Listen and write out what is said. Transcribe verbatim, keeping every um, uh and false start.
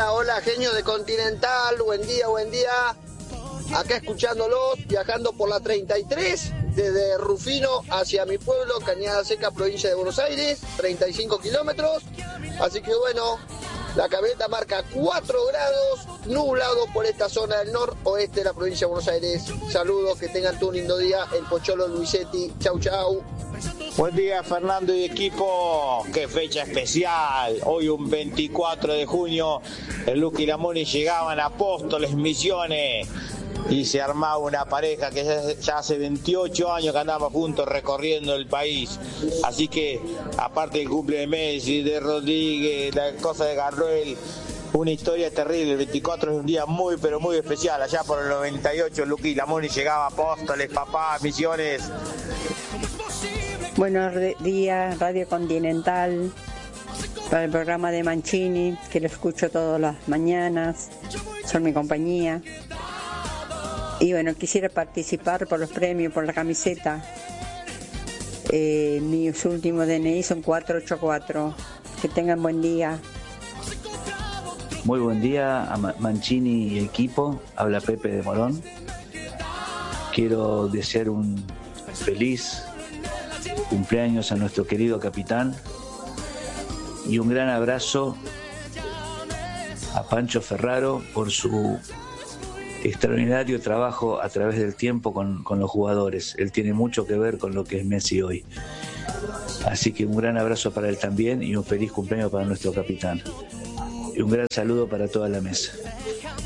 Hola, hola, genio de Continental, buen día, buen día. Acá escuchándolos, viajando por la treinta y tres, desde Rufino hacia mi pueblo, Cañada Seca, provincia de Buenos Aires, treinta y cinco kilómetros. Así que bueno, la camioneta marca cuatro grados, nublado por esta zona del noroeste de la provincia de Buenos Aires. Saludos, que tengan todo un lindo día. El Pocholo Luisetti, chau chau. Buen día, Fernando y equipo. Qué fecha especial. Hoy un veinticuatro de junio, el Lucky y la Moni llegaban a Apóstoles, Misiones, y se armaba una pareja que ya, ya hace veintiocho años que andamos juntos recorriendo el país. Así que, aparte del cumple de Messi, de Rodríguez, la cosa de Garruel, una historia terrible. El veinticuatro es un día muy, pero muy especial. Allá por el noventa y ocho, Lucky y la Moni llegaba a Apóstoles, papá, Misiones. Buenos días, Radio Continental, para el programa de Mancini, que lo escucho todas las mañanas, son mi compañía. Y bueno, quisiera participar por los premios, por la camiseta. Eh, mis últimos D N I son cuatro ocho cuatro. Que tengan buen día. Muy buen día a Mancini y equipo, habla Pepe de Morón. Quiero desear un feliz cumpleaños a nuestro querido capitán y un gran abrazo a Pancho Ferraro por su extraordinario trabajo a través del tiempo con, con los jugadores. Él tiene mucho que ver con lo que es Messi hoy. Así que un gran abrazo para él también y un feliz cumpleaños para nuestro capitán. Y un gran saludo para toda la mesa.